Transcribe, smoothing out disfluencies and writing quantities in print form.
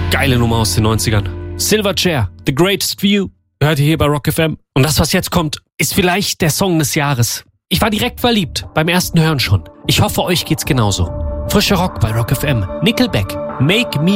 Geile Nummer aus den 90ern. Silverchair, The Greatest View. Hört ihr hier bei Rock FM. Und das, was jetzt kommt, ist vielleicht der Song des Jahres. Ich war direkt verliebt, beim ersten Hören schon. Ich hoffe, euch geht's genauso. Frischer Rock bei Rock FM. Nickelback, Make Me